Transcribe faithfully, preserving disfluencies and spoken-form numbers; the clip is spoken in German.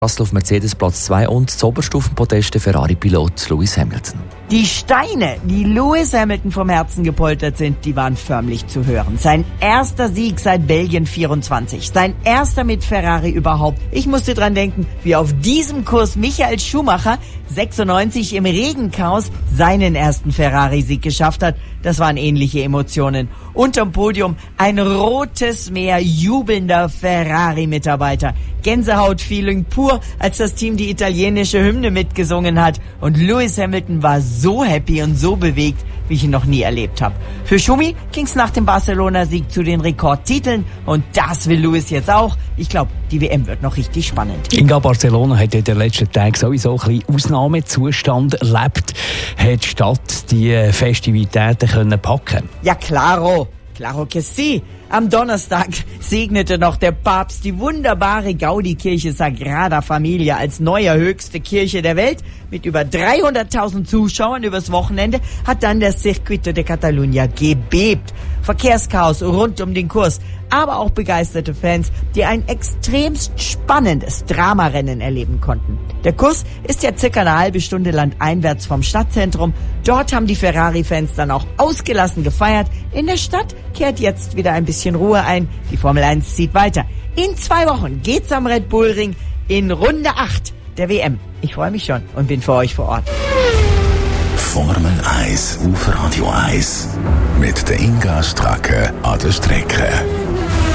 Russell auf Mercedes Platz zwei und zoberst auf dem Podest der Ferrari-Pilot Lewis Hamilton. Die Steine, die Lewis Hamilton vom Herzen gepoltert sind, die waren förmlich zu hören. Sein erster Sieg seit Belgien vierundzwanzig. Sein erster mit Ferrari überhaupt. Ich musste dran denken, wie auf diesem Kurs Michael Schumacher sechsundneunzig im Regenchaos seinen ersten Ferrari-Sieg geschafft hat. Das waren ähnliche Emotionen. Unterm Podium ein rotes Meer jubelnder Ferrari-Mitarbeiter. Gänsehaut-Feeling pur, als das Team die italienische Hymne mitgesungen hat. Und Lewis Hamilton war so happy und so bewegt, wie ich ihn noch nie erlebt habe. Für Schumi ging's nach dem Barcelona-Sieg zu den Rekordtiteln. Und das will Lewis jetzt auch. Ich glaube, die W M wird noch richtig spannend. In Barcelona hat in den letzten Tagen sowieso ein bisschen Ausnahmezustand erlebt. Hat die Stadt die Festivitäten können packen? Ja, claro. Claro que sí. Am Donnerstag segnete noch der Papst die wunderbare Gaudi-Kirche Sagrada Familia als neue höchste Kirche der Welt. Mit über dreihunderttausend Zuschauern übers Wochenende hat dann der Circuito de Catalunya gebebt. Verkehrschaos rund um den Kurs, aber auch begeisterte Fans, die ein extremst spannendes Dramarennen erleben konnten. Der Kurs ist ja circa eine halbe Stunde landeinwärts vom Stadtzentrum. Dort haben die Ferrari-Fans dann auch ausgelassen gefeiert. In der Stadt kehrt jetzt wieder ein bisschen Ruhe ein. Die Formel eins zieht weiter. In zwei Wochen geht's am Red Bull Ring in Runde acht der W M. Ich freue mich schon und bin für euch vor Ort. Formel eins auf Radio eins mit der Inga Stracke an der Strecke.